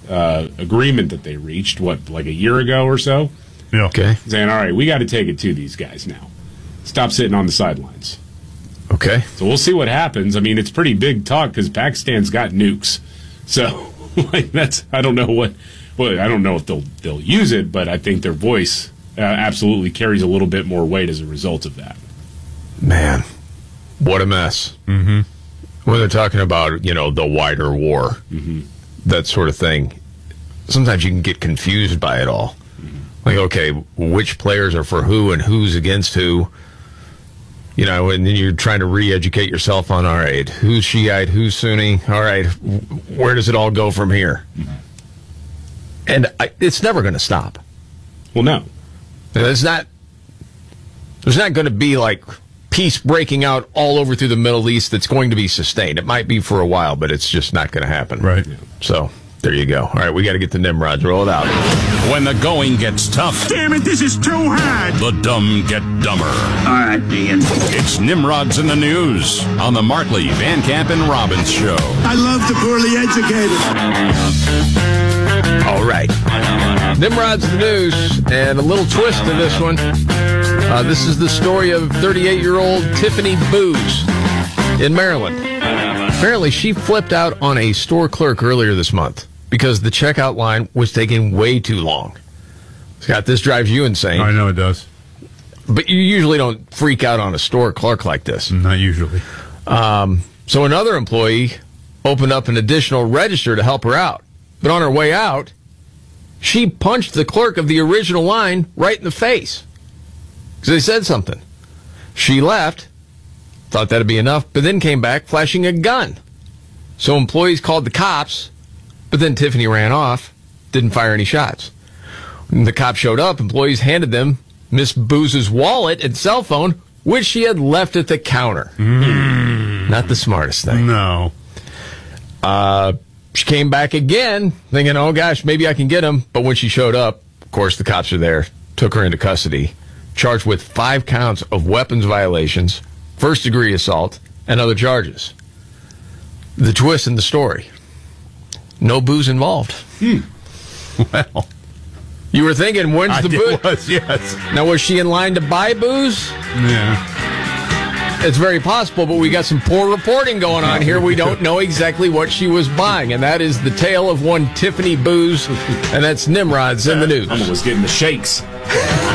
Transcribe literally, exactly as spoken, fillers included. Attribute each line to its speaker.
Speaker 1: uh, agreement that they reached, what, like a year ago or so?
Speaker 2: Yeah.
Speaker 3: Okay.
Speaker 1: Saying, all right, we got to take it to these guys now. Stop sitting on the sidelines.
Speaker 3: Okay.
Speaker 1: So we'll see what happens. I mean, it's pretty big talk because Pakistan's got nukes. So, like, that's, I don't know what, well, I don't know if they'll they'll use it, but I think their voice uh, absolutely carries a little bit more weight as a result of that.
Speaker 3: Man, what a mess.
Speaker 2: Mm-hmm.
Speaker 3: When they're talking about, you know, the wider war,
Speaker 1: Mm-hmm.
Speaker 3: that sort of thing, sometimes you can get confused by it all.
Speaker 1: Mm-hmm.
Speaker 3: Like, okay, which players are for who and who's against who? You know, and then you're trying to re-educate yourself on, all right, who's Shiite, who's Sunni? All right, where does it all go from here?
Speaker 1: Mm-hmm.
Speaker 3: And I, it's never going to stop.
Speaker 1: Well, no.
Speaker 3: There's not, there's not going to be, like, peace breaking out all over through the Middle East that's going to be sustained. It might be for a while, but it's just not going to happen.
Speaker 2: Right.
Speaker 3: So, there you go. All right, we got to get the Nimrods. Roll it out.
Speaker 4: When the going gets tough,
Speaker 5: Damn it, this is too hard.
Speaker 4: the dumb get dumber.
Speaker 5: All right, Dean.
Speaker 4: It's Nimrods in the News on the Markley, Van Camp, and Robbins Show.
Speaker 5: I love the poorly educated.
Speaker 3: All right. Nimrod's the news, and a little twist to this one. Uh, this is the story of thirty-eight-year-old Tiffany Booz in Maryland. Apparently, she flipped out on a store clerk earlier this month because the checkout line was taking way too long. Scott, this drives you insane.
Speaker 2: I know it does.
Speaker 3: But you usually don't freak out on a store clerk like this.
Speaker 2: Not usually.
Speaker 3: Um, so another employee opened up an additional register to help her out. But on her way out, she punched the clerk of the original line right in the face because they said something. She left, thought that'd be enough, but then came back flashing a gun. So employees called the cops, but then Tiffany ran off, didn't fire any shots. When the cops showed up, employees handed them Miss Booz's wallet and cell phone, which she had left at the counter.
Speaker 2: Mm.
Speaker 3: Not the smartest thing.
Speaker 2: No.
Speaker 3: Uh, she came back again, thinking, oh gosh, maybe I can get him. But when she showed up, of course, the cops are there, took her into custody, charged with five counts of weapons violations, first-degree assault, and other charges. The twist in the story: no booze involved.
Speaker 2: Hmm. Well,
Speaker 3: you were thinking, when's
Speaker 2: I
Speaker 3: the
Speaker 2: did,
Speaker 3: booze?
Speaker 2: was, yes.
Speaker 3: Now, was she in line to buy booze?
Speaker 2: Yeah.
Speaker 3: It's very possible, but we got some poor reporting going on here. We don't know exactly what she was buying, and that is the tale of one Tiffany Booz, and that's Nimrod's in the news.
Speaker 1: I was getting the shakes.